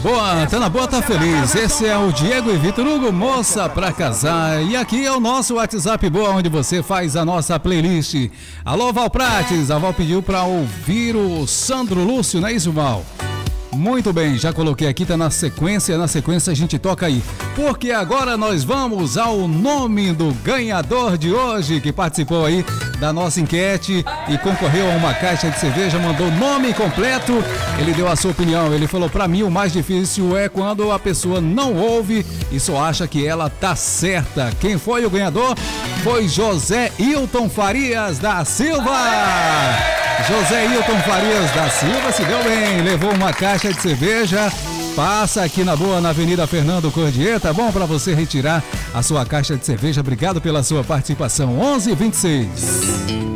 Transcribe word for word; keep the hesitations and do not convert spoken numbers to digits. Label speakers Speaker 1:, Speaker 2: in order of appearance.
Speaker 1: Boa, tá na boa, tá feliz. Esse é o Diego e Vitor Hugo, moça pra casar. E aqui é o nosso WhatsApp Boa, onde você faz a nossa playlist. Alô, Val Prates, a Val pediu pra ouvir o Sandro Lúcio, não é isso, Val? Muito bem, já coloquei aqui, tá na sequência, na sequência a gente toca aí. Porque agora nós vamos ao nome do ganhador de hoje, que participou aí da nossa enquete e concorreu a uma caixa de cerveja, mandou nome completo, ele deu a sua opinião, ele falou: pra mim o mais difícil é quando a pessoa não ouve e só acha que ela tá certa. Quem foi o ganhador? Foi José Hilton Farias da Silva! José Hilton Farias da Silva se deu bem, levou uma caixa de cerveja. Passa aqui na boa, na Avenida Fernando Cordier, tá bom? Para você retirar a sua caixa de cerveja. Obrigado pela sua participação. onze e vinte e seis.